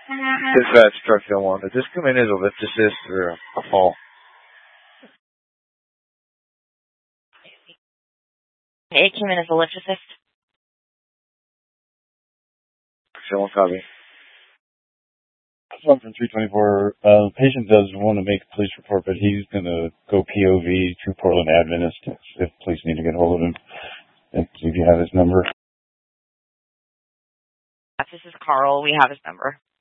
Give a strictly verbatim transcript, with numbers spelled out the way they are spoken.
Dispatch truck still one. Does this come in as a lift assist or a fall? It came in as a lift assist. Still one copy. One from three twenty-four. Uh, patient does want to make a police report, but he's going to go P O V to Portland Adventist if police need to get hold of him. If you have his number. This is Carl. We have his number.